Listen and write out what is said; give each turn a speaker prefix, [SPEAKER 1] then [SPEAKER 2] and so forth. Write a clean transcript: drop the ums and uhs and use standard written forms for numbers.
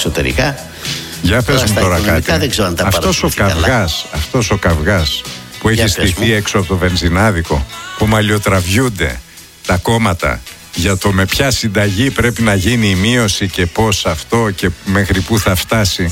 [SPEAKER 1] εξωτερικά.
[SPEAKER 2] Για πες μου τώρα κάτι.
[SPEAKER 1] Δεν ξέρω αν τα
[SPEAKER 2] αυτός ο καυγάς που έχει στηθεί έξω από το βενζινάδικο, που μαλλιοτραβιούνται τα κόμματα για το με ποια συνταγή πρέπει να γίνει η μείωση και πώς αυτό και μέχρι πού θα φτάσει.